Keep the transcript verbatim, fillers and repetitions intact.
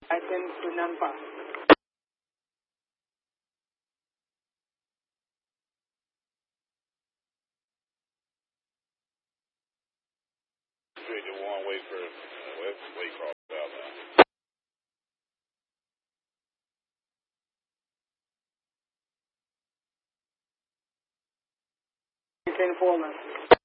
I ten to Nampa. Straight to one way for uh, West Waycross out now. ten four, man.